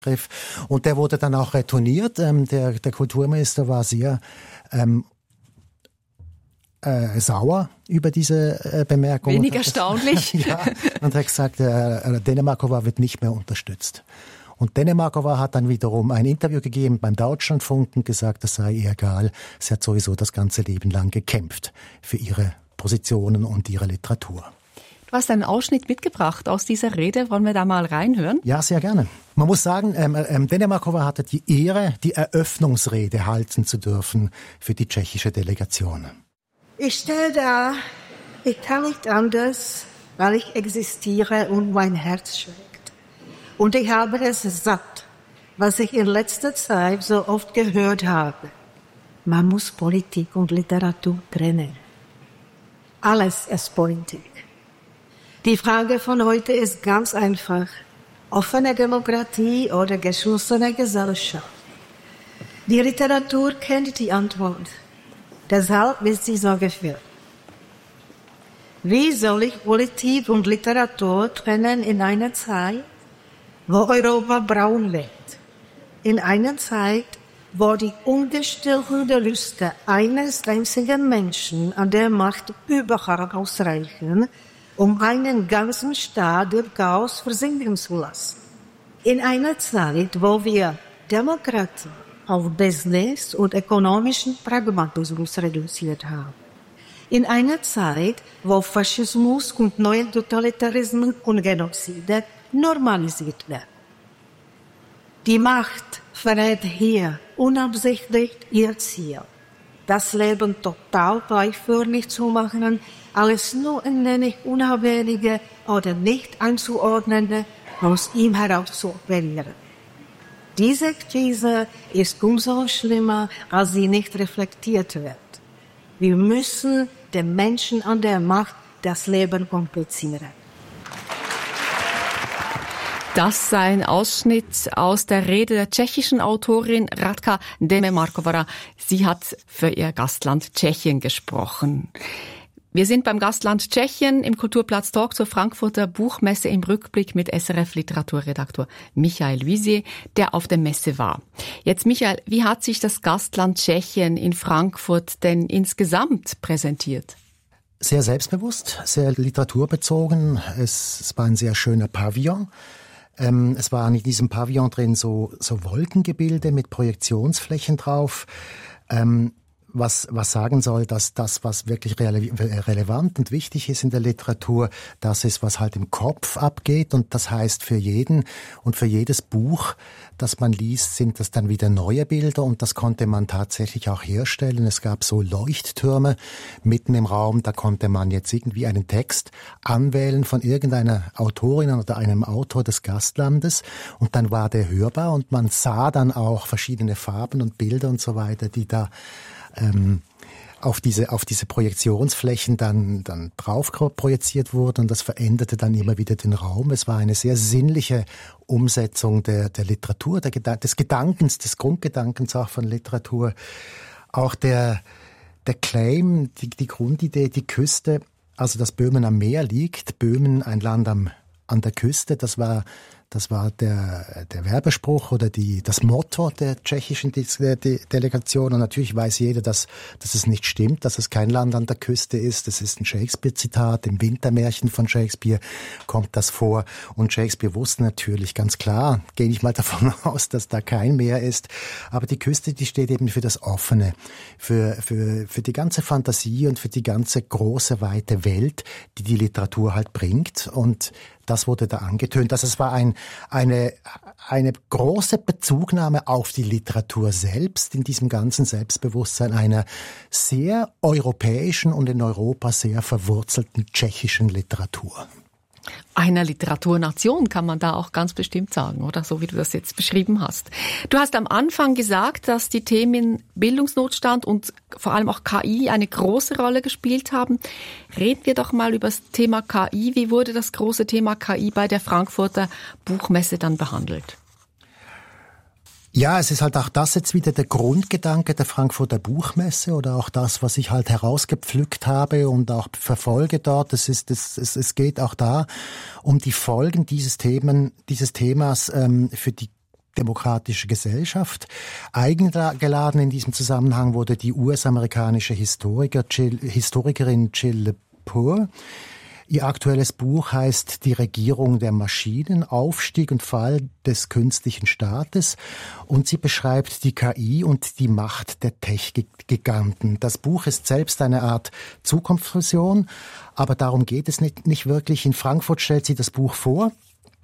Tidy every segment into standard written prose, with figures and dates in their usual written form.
Und der wurde dann auch retourniert. Der Kulturminister war sehr sauer über diese Bemerkung. Wenig erstaunlich. Ja, und hat gesagt, Denemarkova wird nicht mehr unterstützt. Und Denemarkova hat dann wiederum ein Interview gegeben beim Deutschlandfunk und gesagt, das sei ihr egal. Sie hat sowieso das ganze Leben lang gekämpft für ihre Positionen und ihre Literatur. Du hast einen Ausschnitt mitgebracht aus dieser Rede. Wollen wir da mal reinhören? Ja, sehr gerne. Man muss sagen, Denemarkova hatte die Ehre, die Eröffnungsrede halten zu dürfen für die tschechische Delegation. Ich stehe da, ich kann nicht anders, weil ich existiere und mein Herz schlägt. Und ich habe es satt, was ich in letzter Zeit so oft gehört habe. Man muss Politik und Literatur trennen. Alles ist Politik. Die Frage von heute ist ganz einfach. Offene Demokratie oder geschlossene Gesellschaft? Die Literatur kennt die Antwort. Deshalb ist sie so geführt. Wie soll ich Politik und Literatur trennen in einer Zeit, wo Europa braun wird? In einer Zeit, wo die ungestillte Lüste eines einzigen Menschen an der Macht überhaupt ausreichen, um einen ganzen Staat im Chaos versinken zu lassen. In einer Zeit, wo wir Demokratie auf Business und ökonomischen Pragmatismus reduziert haben. In einer Zeit, wo Faschismus und neue Totalitarismen und Genozide normalisiert werden. Die Macht verrät hier unabsichtlich ihr Ziel, das Leben total gleichförmig zu machen, alles nur ein wenig unabhängige oder nicht einzuordnende aus ihm heraus zu operieren. Diese Krise ist umso schlimmer, als sie nicht reflektiert wird. Wir müssen den Menschen an der Macht das Leben komplizieren. Das sei ein Ausschnitt aus der Rede der tschechischen Autorin Radka Denemarkova. Sie hat für ihr Gastland Tschechien gesprochen. Wir sind beim Gastland Tschechien im Kulturplatz Talk zur Frankfurter Buchmesse im Rückblick mit SRF-Literaturredaktor Michael Luisier, der auf der Messe war. Jetzt Michael, wie hat sich das Gastland Tschechien in Frankfurt denn insgesamt präsentiert? Sehr selbstbewusst, sehr literaturbezogen. Es war ein sehr schöner Pavillon. Es waren in diesem Pavillon drin so Wolkengebilde mit Projektionsflächen drauf. Was sagen soll, dass das, was wirklich relevant und wichtig ist in der Literatur, das ist, was halt im Kopf abgeht. Und das heißt, für jeden und für jedes Buch, das man liest, sind das dann wieder neue Bilder. Und das konnte man tatsächlich auch herstellen. Es gab so Leuchttürme mitten im Raum. Da konnte man jetzt irgendwie einen Text anwählen von irgendeiner Autorin oder einem Autor des Gastlandes. Und dann war der hörbar und man sah dann auch verschiedene Farben und Bilder und so weiter, die da auf diese Projektionsflächen dann drauf projiziert wurden, und das veränderte dann immer wieder den Raum. Es war eine sehr sinnliche Umsetzung der Literatur, des Gedankens, des Grundgedankens auch von Literatur. Auch der Claim, die Grundidee, die Küste, also dass Böhmen am Meer liegt, Böhmen ein Land an der Küste, das war der Werbespruch oder das Motto der tschechischen Delegation. Und natürlich weiß jeder, dass es nicht stimmt, dass es kein Land an der Küste ist. Das ist ein Shakespeare-Zitat. Im Wintermärchen von Shakespeare kommt das vor. Und Shakespeare wusste natürlich ganz klar, gehe ich mal davon aus, dass da kein Meer ist. Aber die Küste, die steht eben für das Offene, für die ganze Fantasie und für die ganze große, weite Welt, die Literatur halt bringt. Und das wurde da angetönt. Also es war eine große Bezugnahme auf die Literatur selbst, in diesem ganzen Selbstbewusstsein einer sehr europäischen und in Europa sehr verwurzelten tschechischen Literatur. Einer Literaturnation kann man da auch ganz bestimmt sagen, oder? So wie du das jetzt beschrieben hast. Du hast am Anfang gesagt, dass die Themen Bildungsnotstand und vor allem auch KI eine große Rolle gespielt haben. Reden wir doch mal über das Thema KI. Wie wurde das große Thema KI bei der Frankfurter Buchmesse dann behandelt? Ja, es ist halt auch das jetzt wieder der Grundgedanke der Frankfurter Buchmesse oder auch das, was ich halt herausgepflückt habe und auch verfolge dort. Es geht auch da um die Folgen dieses Themas für die demokratische Gesellschaft. Eingeladen in diesem Zusammenhang wurde die US-amerikanische Historikerin Jill Lepore. Ihr aktuelles Buch heißt Die Regierung der Maschinen, Aufstieg und Fall des künstlichen Staates, und sie beschreibt die KI und die Macht der Tech-Giganten. Das Buch ist selbst eine Art Zukunftsvision, aber darum geht es nicht wirklich. In Frankfurt stellt sie das Buch vor.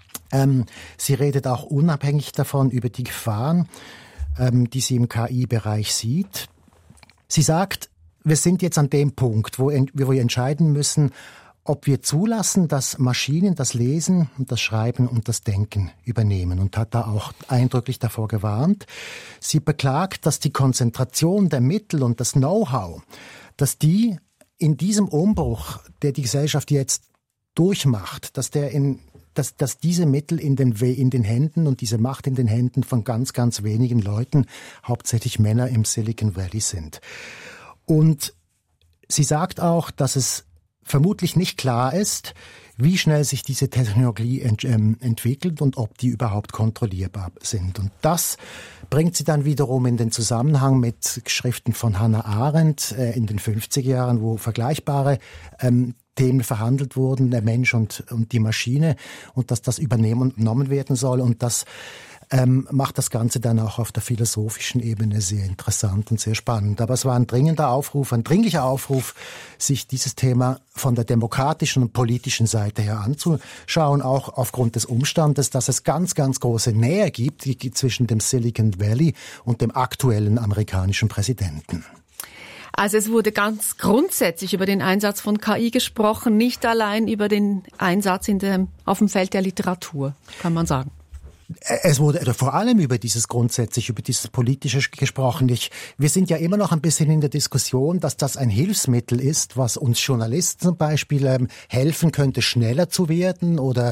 Sie redet auch unabhängig davon über die Gefahren, die sie im KI-Bereich sieht. Sie sagt, wir sind jetzt an dem Punkt, wo wir entscheiden müssen, ob wir zulassen, dass Maschinen das Lesen und das Schreiben und das Denken übernehmen, und hat da auch eindrücklich davor gewarnt. Sie beklagt, dass die Konzentration der Mittel und das Know-how, dass die in diesem Umbruch, der die Gesellschaft jetzt durchmacht, dass diese Mittel in den Händen und diese Macht in den Händen von ganz, ganz wenigen Leuten, hauptsächlich Männer im Silicon Valley sind. Und sie sagt auch, dass es vermutlich nicht klar ist, wie schnell sich diese Technologie entwickelt und ob die überhaupt kontrollierbar sind. Und das bringt sie dann wiederum in den Zusammenhang mit Schriften von Hannah Arendt in den 50er Jahren, wo vergleichbare Themen verhandelt wurden, der Mensch und die Maschine, und dass das übernommen werden soll. Und das macht das Ganze dann auch auf der philosophischen Ebene sehr interessant und sehr spannend. Aber es war ein dringlicher Aufruf, sich dieses Thema von der demokratischen und politischen Seite her anzuschauen, auch aufgrund des Umstandes, dass es ganz, ganz große Nähe gibt zwischen dem Silicon Valley und dem aktuellen amerikanischen Präsidenten. Also es wurde ganz grundsätzlich über den Einsatz von KI gesprochen, nicht allein über den Einsatz auf dem Feld der Literatur, kann man sagen. Es wurde vor allem über dieses Politische gesprochen. Wir sind ja immer noch ein bisschen in der Diskussion, dass das ein Hilfsmittel ist, was uns Journalisten zum Beispiel helfen könnte, schneller zu werden oder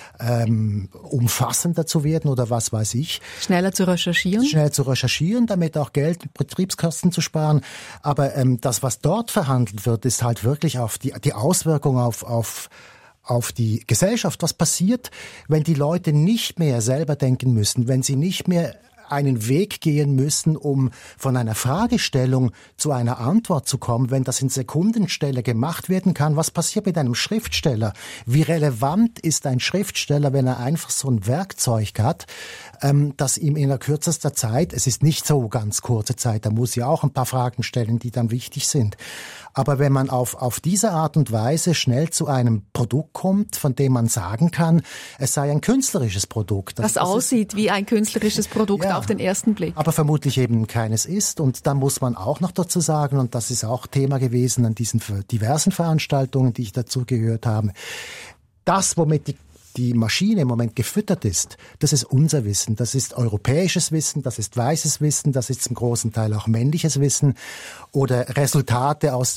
umfassender zu werden oder was weiß ich. Schneller zu recherchieren, damit auch Geld, Betriebskosten zu sparen. Aber das, was dort verhandelt wird, ist halt wirklich auf die Auswirkung auf die Gesellschaft. Was passiert, wenn die Leute nicht mehr selber denken müssen, wenn sie nicht mehr einen Weg gehen müssen, um von einer Fragestellung zu einer Antwort zu kommen, wenn das in Sekundenstelle gemacht werden kann? Was passiert mit einem Schriftsteller? Wie relevant ist ein Schriftsteller, wenn er einfach so ein Werkzeug hat, das ihm in der kürzester Zeit, es ist nicht so ganz kurze Zeit, da muss ja auch ein paar Fragen stellen, die dann wichtig sind. Aber wenn man auf diese Art und Weise schnell zu einem Produkt kommt, von dem man sagen kann, es sei ein künstlerisches Produkt. Das aussieht wie ein künstlerisches Produkt, ja, auf den ersten Blick. Aber vermutlich eben keines ist. Und da muss man auch noch dazu sagen, und das ist auch Thema gewesen an diesen diversen Veranstaltungen, die ich dazu gehört habe, das, womit die Maschine im Moment gefüttert ist, das ist unser Wissen, das ist europäisches Wissen, das ist weißes Wissen, das ist zum großen Teil auch männliches Wissen oder Resultate aus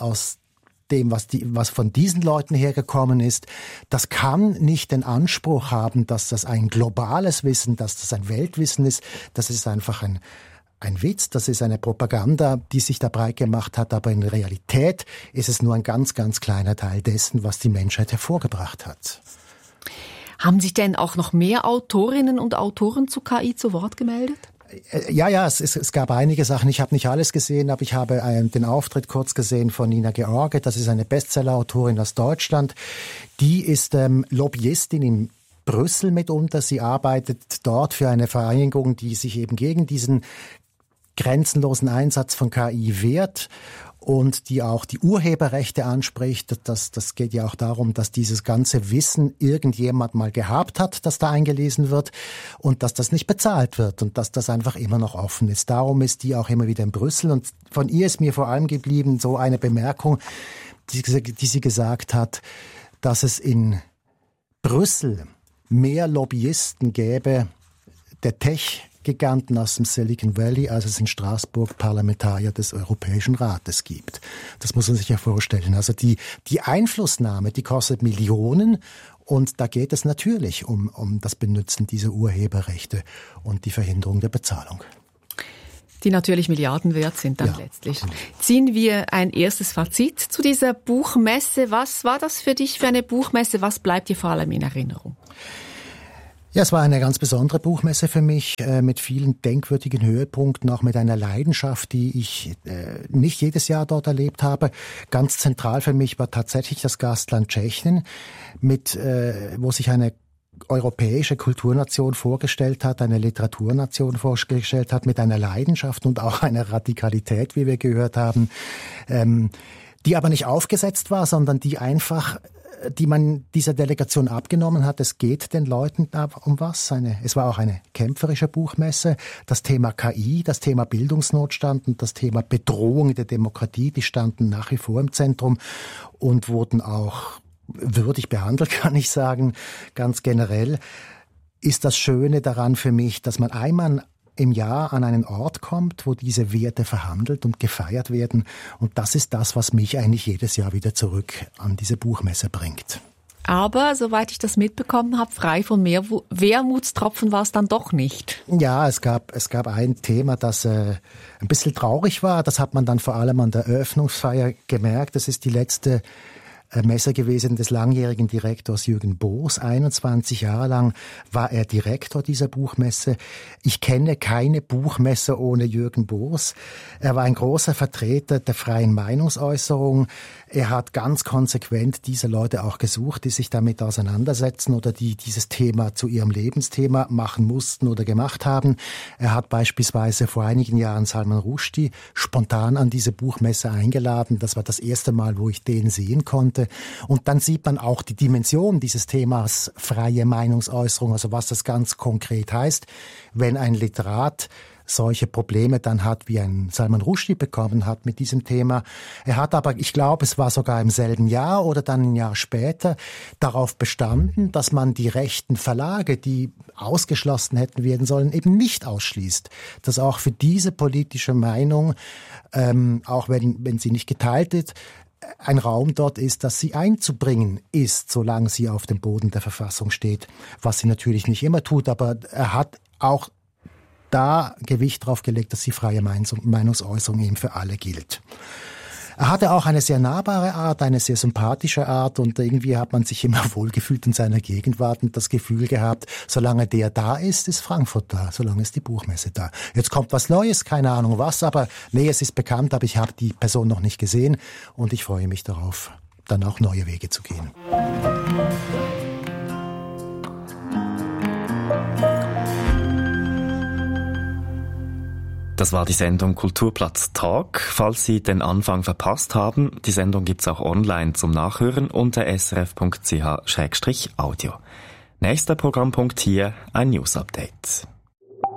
dem, was von diesen Leuten hergekommen ist. Das kann nicht den Anspruch haben, dass das ein globales Wissen, dass das ein Weltwissen ist. Das ist einfach ein Witz, das ist eine Propaganda, die sich da breit gemacht hat, aber in Realität ist es nur ein ganz, ganz kleiner Teil dessen, was die Menschheit hervorgebracht hat. Haben sich denn auch noch mehr Autorinnen und Autoren zu KI zu Wort gemeldet? Ja, es gab einige Sachen. Ich habe nicht alles gesehen, aber ich habe den Auftritt kurz gesehen von Nina George. Das ist eine Bestseller-Autorin aus Deutschland. Die ist Lobbyistin in Brüssel mitunter. Sie arbeitet dort für eine Vereinigung, die sich eben gegen diesen grenzenlosen Einsatz von KI wehrt und die auch die Urheberrechte anspricht. Das geht ja auch darum, dass dieses ganze Wissen irgendjemand mal gehabt hat, das da eingelesen wird und dass das nicht bezahlt wird und dass das einfach immer noch offen ist. Darum ist die auch immer wieder in Brüssel und von ihr ist mir vor allem geblieben so eine Bemerkung, die sie gesagt hat, dass es in Brüssel mehr Lobbyisten gäbe, der Tech-Giganten aus dem Silicon Valley, als es in Straßburg Parlamentarier des Europäischen Rates gibt. Das muss man sich ja vorstellen. Also die Einflussnahme, die kostet Millionen und da geht es natürlich um das Benutzen dieser Urheberrechte und die Verhinderung der Bezahlung. Die natürlich Milliarden wert sind dann letztlich. Ziehen wir ein erstes Fazit zu dieser Buchmesse. Was war das für dich für eine Buchmesse? Was bleibt dir vor allem in Erinnerung? Ja, es war eine ganz besondere Buchmesse für mich, mit vielen denkwürdigen Höhepunkten, auch mit einer Leidenschaft, die ich nicht jedes Jahr dort erlebt habe. Ganz zentral für mich war tatsächlich das Gastland Tschechien, wo sich eine europäische Kulturnation vorgestellt hat, eine Literaturnation vorgestellt hat, mit einer Leidenschaft und auch einer Radikalität, wie wir gehört haben, die aber nicht aufgesetzt war, sondern die man dieser Delegation abgenommen hat. Es geht den Leuten um was. Es war auch eine kämpferische Buchmesse. Das Thema KI, das Thema Bildungsnotstand und das Thema Bedrohung der Demokratie, die standen nach wie vor im Zentrum und wurden auch würdig behandelt, kann ich sagen. Ganz generell ist das Schöne daran für mich, dass man einmal im Jahr an einen Ort kommt, wo diese Werte verhandelt und gefeiert werden. Und das ist das, was mich eigentlich jedes Jahr wieder zurück an diese Buchmesse bringt. Aber, soweit ich das mitbekommen habe, frei von Wermutstropfen war es dann doch nicht. Ja, es gab ein Thema, das ein bisschen traurig war. Das hat man dann vor allem an der Eröffnungsfeier gemerkt. Das ist die letzte Messe gewesen des langjährigen Direktors Jürgen Boos. 21 Jahre lang war er Direktor dieser Buchmesse. Ich kenne keine Buchmesse ohne Jürgen Boos. Er war ein großer Vertreter der freien Meinungsäußerung. Er hat ganz konsequent diese Leute auch gesucht, die sich damit auseinandersetzen oder die dieses Thema zu ihrem Lebensthema machen mussten oder gemacht haben. Er hat beispielsweise vor einigen Jahren Salman Rushdie spontan an diese Buchmesse eingeladen. Das war das erste Mal, wo ich den sehen konnte. Und dann sieht man auch die Dimension dieses Themas freie Meinungsäußerung, also was das ganz konkret heißt, wenn ein Literat solche Probleme dann hat, wie ein Salman Rushdie bekommen hat mit diesem Thema. Er hat aber, ich glaube, es war sogar im selben Jahr oder dann ein Jahr später, darauf bestanden, dass man die rechten Verlage, die ausgeschlossen hätten werden sollen, eben nicht ausschließt. Dass auch für diese politische Meinung, auch wenn sie nicht geteilt ist, ein Raum dort ist, dass sie einzubringen ist, solange sie auf dem Boden der Verfassung steht, was sie natürlich nicht immer tut, aber er hat auch da Gewicht drauf gelegt, dass die freie Meinungsäußerung eben für alle gilt. Er hatte auch eine sehr nahbare Art, eine sehr sympathische Art und irgendwie hat man sich immer wohlgefühlt in seiner Gegenwart und das Gefühl gehabt, solange der da ist, ist Frankfurt da, solange ist die Buchmesse da. Jetzt kommt was Neues, keine Ahnung was, aber nee, es ist bekannt, aber ich habe die Person noch nicht gesehen und ich freue mich darauf, dann auch neue Wege zu gehen. Das war die Sendung Kulturplatz Talk. Falls Sie den Anfang verpasst haben, die Sendung gibt's auch online zum Nachhören unter srf.ch/audio. Nächster Programmpunkt hier, ein News-Update.